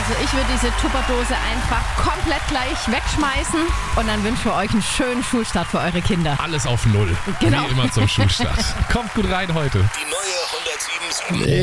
Also ich würde diese Tupperdose einfach komplett gleich wegschmeißen und dann wünschen wir euch einen schönen Schulstart für eure Kinder. Alles auf Null. Genau. Wie immer zum Schulstart. Kommt gut rein heute. Die neue 107.7